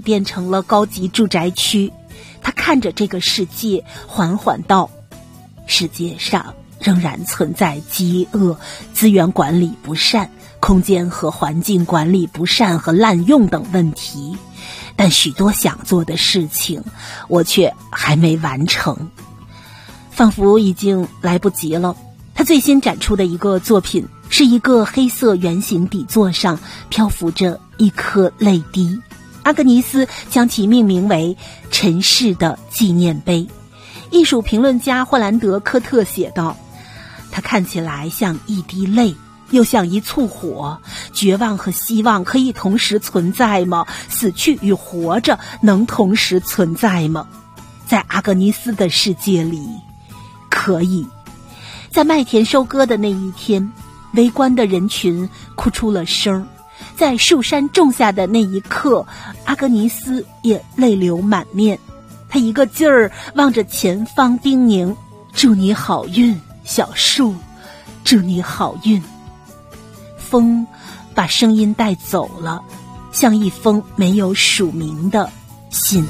变成了高级住宅区。他看着这个世界，缓缓道：世界上仍然存在饥饿、资源管理不善、空间和环境管理不善和滥用等问题，但许多想做的事情我却还没完成，仿佛已经来不及了。他最新展出的一个作品是一个黑色圆形底座上漂浮着一颗泪滴，阿格尼斯将其命名为尘世的纪念碑。艺术评论家霍兰德·科特写道，它看起来像一滴泪，又像一簇火。绝望和希望可以同时存在吗？死去与活着能同时存在吗？在阿格尼斯的世界里，可以。在麦田收割的那一天，围观的人群哭出了声。在树山种下的那一刻，阿格尼斯也泪流满面。他一个劲儿望着前方叮咛：祝你好运，小树，祝你好运。风把声音带走了，像一封没有署名的信。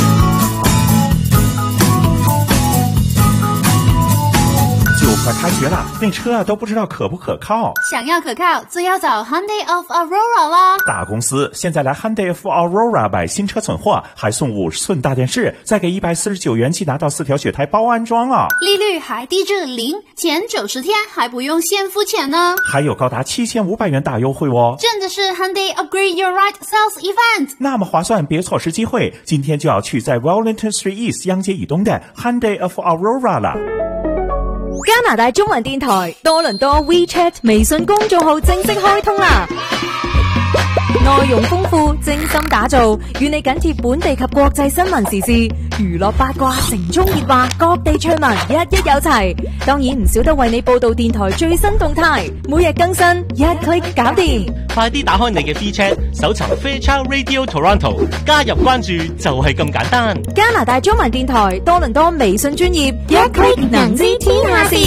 就快开学了，那车都不知道可不可靠。 想要可靠，就要找 Hyundai of Aurora 啦。 大公司现在来 Hyundai of Aurora 买新车存货，还送50寸大电视，再给149元起拿到4条雪胎包安装啊！ 利率还低至0%，前90天还不用先付钱呢， 还有高达7500元大优惠哦！ 真的是 Hyundai Upgrade Your Right Sales Event， 那么划算，别错失机会！今天就要去在 Wellington Street East 央街以東的 Hyundai of Aurora 啦！ 加拿大中文電台多倫多 WeChat 微信公眾號正式開通啦！內容豐富，精心打造，與你緊貼本地及國際新聞時事、娛樂八卦、城中熱話、各地趣聞，一有齊。當然唔少得為你報道電台最新動態，每日更新，一 click 搞掂。 快啲打開你嘅 WeChat，搜尋 Fairchild Radio Toronto， 加入關注就係咁簡單。 加拿大中文電台多倫多微信專頁，一 click 能知天下事。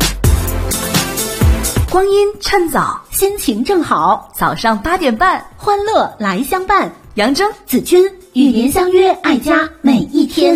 光阴趁早，心情正好，早上8點半，歡樂來相伴。楊錚、子君與您相約愛家每一天。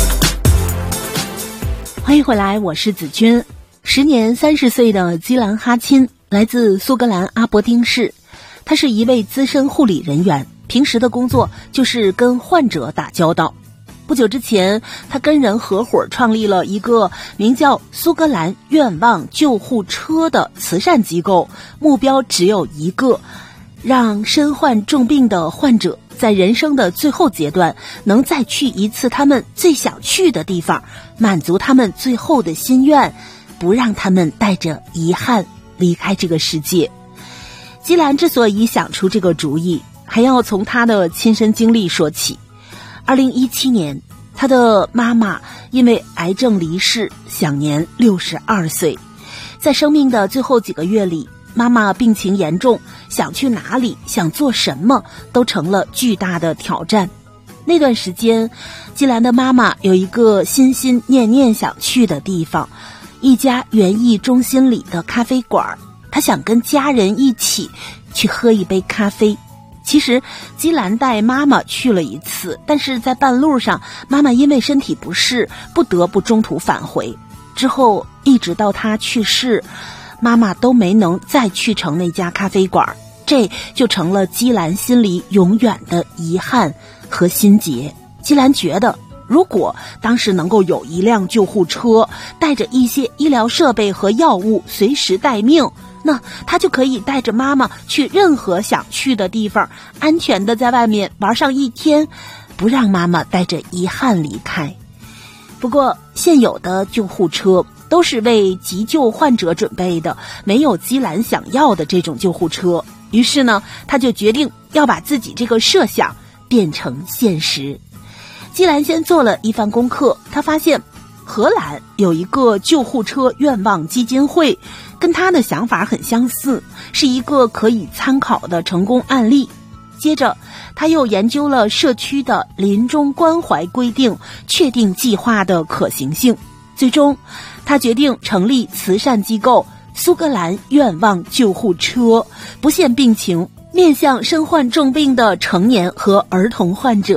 歡迎回來，我是子君。時年30歲的基蘭哈欽來自蘇格蘭阿伯丁市，他是一位資深護理人員，平時的工作就是跟患者打交道。不久之前，他跟人合伙創立了一個名叫蘇格蘭願望救護車的慈善機構，目標只有一個，讓身患重病的患者在人生的最後階段能再去一次他們最想去的地方，滿足他們最後的心願，不讓他們帶着遺憾離開這個世界。基蘭之所以想出這個主意，還要從他的親身經歷說起。2017年，他的媽媽因為癌症離世，享年62歲。在生命的最後幾個月裡，媽媽病情嚴重，想去哪裡，想做什麼，都成了巨大的挑戰。那段時間，基蘭的媽媽有一個心心念念想去的地方，一家園藝中心裡的咖啡館，她想跟家人一起去喝一杯咖啡。其實基蘭帶媽媽去了一次，但是在半路上，媽媽因為身體不適，不得不中途返回。之後一直到她去世，媽媽都沒能再去成那家咖啡館，這就成了基蘭心裡永遠的遺憾和心結。基蘭覺得，如果當時能夠有一輛救護車，帶着一些醫療設備和藥物隨時待命，那他就可以帶着媽媽去任何想去的地方，安全的在外面玩上一天，不讓媽媽帶着遺憾離開。不過現有的救護車都是為急救患者準備的，沒有基蘭想要的這種救護車。於是呢，他就決定要把自己這個設想變成現實。基蘭先做了一番功課，他發現荷蘭有一個救護車願望基金會，跟他的想法很相似，是一個可以參考的成功案例。接着他又研究了社區的臨終關懷規定，確定計劃的可行性。最終他決定成立慈善機構蘇格蘭願望救護車，不限病情，面向身患重病的成年和兒童患者